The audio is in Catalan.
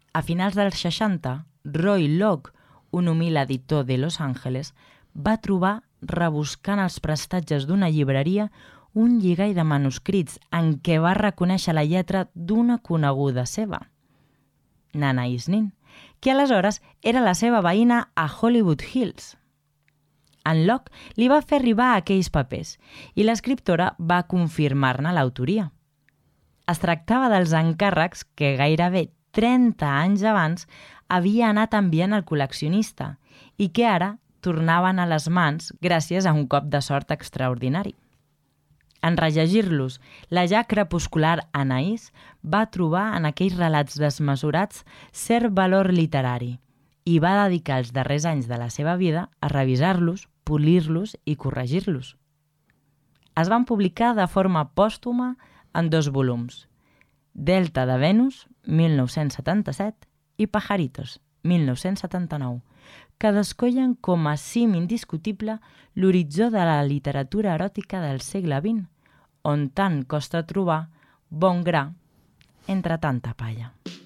A finals dels 60, Roy Locke, un humil editor de Los Angeles, va trobar, rebuscant els prestatges d'una llibreria, un lligall de manuscrits en què va reconèixer la lletra d'una coneguda seva, Nana Isnin, que aleshores era la seva veïna a Hollywood Hills. En Locke li va fer arribar aquells papers i l'escriptora va confirmar-ne l'autoria. Es tractava dels encàrrecs que gairebé 30 anys abans havia anat enviant el col·leccionista i que ara tornaven a les mans gràcies a un cop de sort extraordinari. En rellegir-los, la ja crepuscular Anaïs va trobar en aquells relats desmesurats cert valor literari i va dedicar els darrers anys de la seva vida a revisar-los, polir-los i corregir-los. Es van publicar de forma pòstuma en 2 volums, Delta de Venus, 1977, i Pajaritos, 1979, que descollen com a cim indiscutible l'horitzó de la literatura eròtica del segle XX, on tant costa trobar bon gra entre tanta palla.